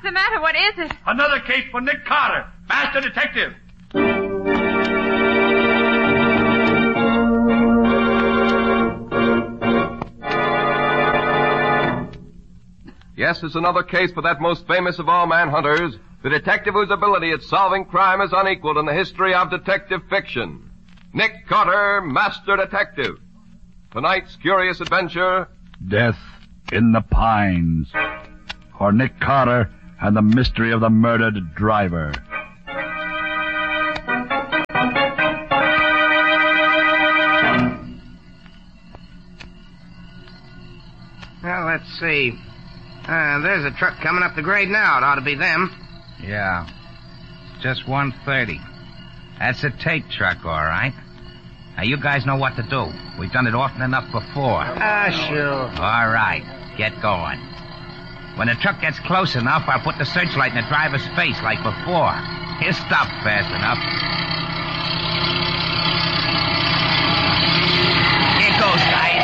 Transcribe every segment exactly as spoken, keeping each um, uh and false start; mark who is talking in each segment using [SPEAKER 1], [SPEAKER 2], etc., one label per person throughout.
[SPEAKER 1] the matter? What is it?
[SPEAKER 2] Another case for Nick Carter, master detective.
[SPEAKER 3] Yes, it's another case for that most famous of all manhunters, the detective whose ability at solving crime is unequaled in the history of detective fiction. Nick Carter, Master Detective. Tonight's curious adventure...
[SPEAKER 4] Death in the Pines. For Nick Carter and the mystery of the murdered driver.
[SPEAKER 5] Well, let's see. Uh, there's a truck coming up the grade now. It ought to be them.
[SPEAKER 6] Yeah. Just one thirty. That's a Tate truck, all right. Now, you guys know what to do. We've done it often enough before.
[SPEAKER 5] Ah, sure.
[SPEAKER 6] All right. Get going. When the truck gets close enough, I'll put the searchlight in the driver's face like before. He'll stop fast enough. Here goes, guys.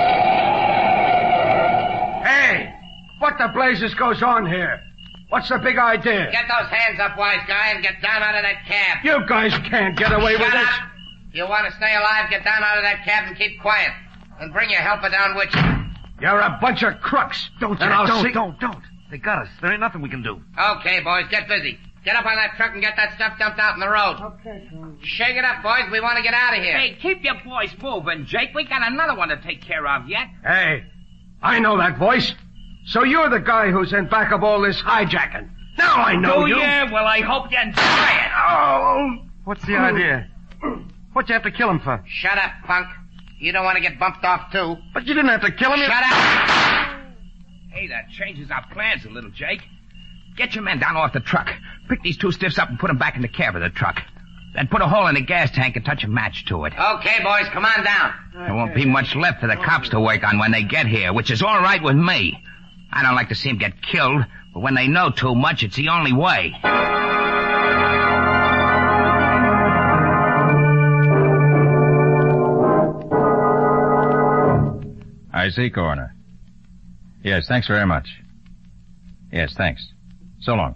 [SPEAKER 2] Hey! What the blazes goes on here? What's the big idea?
[SPEAKER 5] Get those hands up, wise guy, and get down out of that cab.
[SPEAKER 2] You guys can't get away
[SPEAKER 5] Shut
[SPEAKER 2] with
[SPEAKER 5] up.
[SPEAKER 2] this.
[SPEAKER 5] If you want to stay alive, get down out of that cab and keep quiet. And bring your helper down with you.
[SPEAKER 2] You're a bunch of crooks.
[SPEAKER 7] Don't,
[SPEAKER 2] and
[SPEAKER 7] Jack,
[SPEAKER 2] I'll
[SPEAKER 7] don't,
[SPEAKER 2] see...
[SPEAKER 7] don't, don't. They got us. There ain't nothing we can do.
[SPEAKER 5] Okay, boys, get busy. Get up on that truck and get that stuff dumped out in the road.
[SPEAKER 2] Okay, Tom.
[SPEAKER 5] Shake it up, boys. We want to get out of here.
[SPEAKER 6] Hey, keep your boys moving, Jake. We got another one to take care of yet.
[SPEAKER 2] Hey, I know that voice. So you're the guy who's in back of all this hijacking. Now I know
[SPEAKER 6] Do
[SPEAKER 2] you.
[SPEAKER 6] you? Well, I hope you enjoy it.
[SPEAKER 2] Oh!
[SPEAKER 7] What's the idea? What'd you have to kill him for?
[SPEAKER 5] Shut up, punk. You don't want to get bumped off, too.
[SPEAKER 7] But you didn't have to kill him.
[SPEAKER 5] Shut up!
[SPEAKER 6] Hey, that changes our plans a little, Jake. Get your men down off the truck. Pick these two stiffs up and put them back in the cab of the truck. Then put a hole in the gas tank and touch a match to it.
[SPEAKER 5] Okay, boys, come on down.
[SPEAKER 6] There won't be much left for the cops to work on when they get here, which is all right with me. I don't like to see them get killed, but when they know too much, it's the only way.
[SPEAKER 8] I see, Coroner. Yes, thanks very much. Yes, thanks. So long.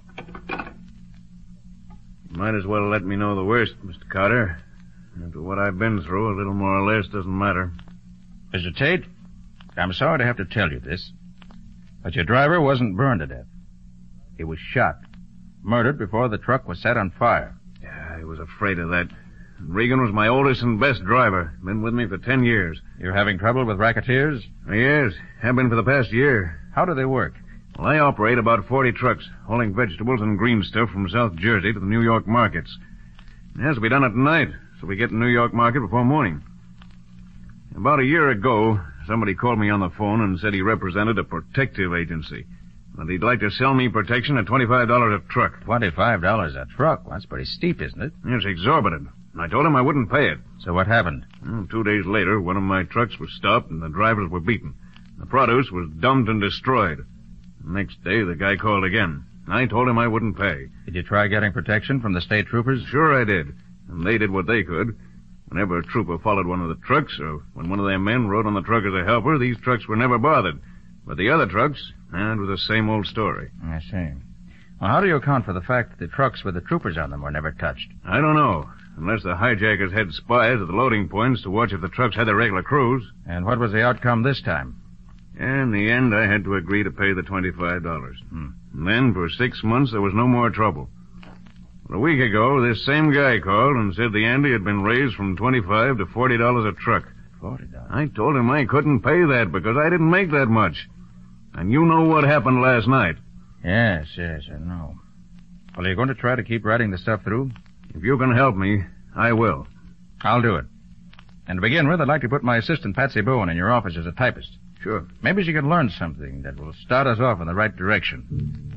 [SPEAKER 9] Might as well let me know the worst, Mister Carter. After what I've been through, a little more or less doesn't matter.
[SPEAKER 8] Mister Tate, I'm sorry to have to tell you this, but your driver wasn't burned to death. He was shot. Murdered before the truck was set on fire.
[SPEAKER 9] Yeah, I was afraid of that. Regan was my oldest and best driver. Been with me for ten years.
[SPEAKER 8] You're having trouble with racketeers?
[SPEAKER 9] Yes, have been for the past year.
[SPEAKER 8] How do they work?
[SPEAKER 9] Well, I operate about forty trucks, hauling vegetables and green stuff from South Jersey to the New York markets. It has to be done at night, so we get to New York market before morning. About a year ago, somebody called me on the phone and said he represented a protective agency. And he'd like to sell me protection at twenty-five dollars a truck.
[SPEAKER 8] twenty-five dollars a truck? Well, that's pretty steep, isn't it?
[SPEAKER 9] It's exorbitant. I told him I wouldn't pay it.
[SPEAKER 8] So what happened?
[SPEAKER 9] Well, two days later, one of my trucks was stopped and the drivers were beaten. The produce was dumped and destroyed. The next day, the guy called again. I told him I wouldn't pay.
[SPEAKER 8] Did you try getting protection from the state troopers?
[SPEAKER 9] Sure I did. And they did what they could. Whenever a trooper followed one of the trucks, or when one of their men rode on the truck as a helper, these trucks were never bothered. But the other trucks, eh, it was the same old story.
[SPEAKER 8] I see. Well, how do you account for the fact that the trucks with the troopers on them were never touched?
[SPEAKER 9] I don't know. Unless the hijackers had spies at the loading points to watch if the trucks had their regular crews.
[SPEAKER 8] And what was the outcome this time?
[SPEAKER 9] In the end, I had to agree to pay the twenty-five dollars.
[SPEAKER 8] Hmm.
[SPEAKER 9] And then, for six months, there was no more trouble. But a week ago, this same guy called and said the ante had been raised from twenty-five to forty dollars a truck.
[SPEAKER 8] Forty dollars?
[SPEAKER 9] I told him I couldn't pay that because I didn't make that much. And you know what happened last night.
[SPEAKER 8] Yes, yes, I know. Well, are you going to try to keep riding the stuff through?
[SPEAKER 9] If you can help me, I will.
[SPEAKER 8] I'll do it. And to begin with, I'd like to put my assistant, Patsy Bowen, in your office as a typist.
[SPEAKER 9] Sure.
[SPEAKER 8] Maybe she can learn something that will start us off in the right direction.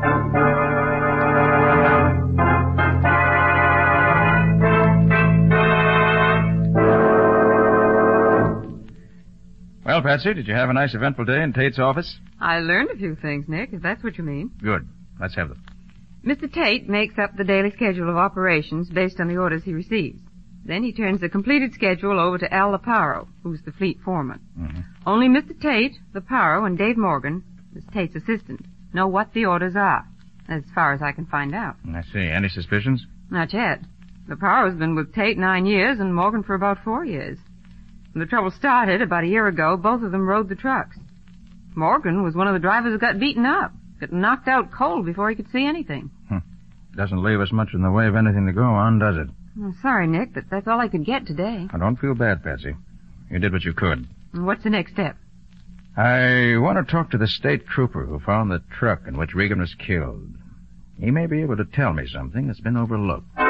[SPEAKER 8] Well, Patsy, did you have a nice eventful day in Tate's office?
[SPEAKER 1] I learned a few things, Nick, if that's what you mean.
[SPEAKER 8] Good. Let's have them.
[SPEAKER 1] Mister Tate makes up the daily schedule of operations based on the orders he receives. Then he turns the completed schedule over to Al Leparo, who's the fleet foreman.
[SPEAKER 8] Mm-hmm.
[SPEAKER 1] Only Mister Tate, Leparo, and Dave Morgan, Miss Tate's assistant, know what the orders are. as far as I can find out.
[SPEAKER 8] I see. Any suspicions?
[SPEAKER 1] Not yet. Leparo's been with Tate nine years and Morgan for about four years. When the trouble started about a year ago, both of them rode the trucks. Morgan was one of the drivers who got beaten up, got knocked out cold before he could see anything.
[SPEAKER 8] Hmm. Doesn't leave us much in the way of anything to go on, does it?
[SPEAKER 1] I'm sorry, Nick, but that's all I could get today.
[SPEAKER 8] I don't feel bad, Patsy. You did what you could.
[SPEAKER 1] And what's the next step?
[SPEAKER 8] I want to talk to the state trooper who found the truck in which Regan was killed. He may be able to tell me something that's been overlooked.